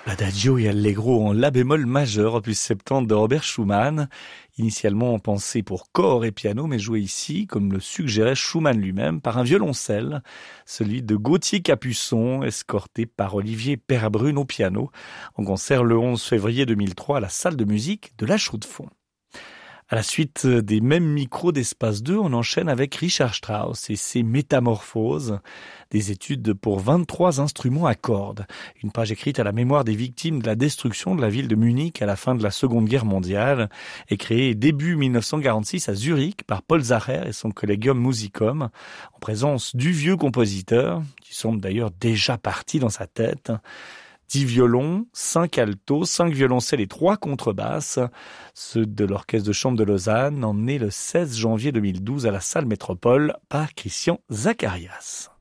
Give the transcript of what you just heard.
L'Adagio et Allegro en la bémol majeur, opus 70 de Robert Schumann, initialement pensé pour corps et piano, mais joué ici, comme le suggérait Schumann lui-même, par un violoncelle, celui de Gauthier Capuçon, escorté par Olivier Perbrune au piano, en concert le 11 février 2003 à la salle de musique de la Chaux-de-Fonds. À la suite des mêmes micros d'Espace 2, on enchaîne avec Richard Strauss et ses Métamorphoses, des études pour 23 instruments à cordes. Une page écrite à la mémoire des victimes de la destruction de la ville de Munich à la fin de la Seconde Guerre mondiale, et créée début 1946 à Zurich par Paul Zacher et son Collegium Musicum, en présence du vieux compositeur, qui semble d'ailleurs déjà parti dans sa tête. 10 violons, 5 altos, 5 violoncelles et 3 contrebasses. Ceux de l'Orchestre de chambre de Lausanne, emmenés le 16 janvier 2012 à la salle Métropole par Christian Zacharias.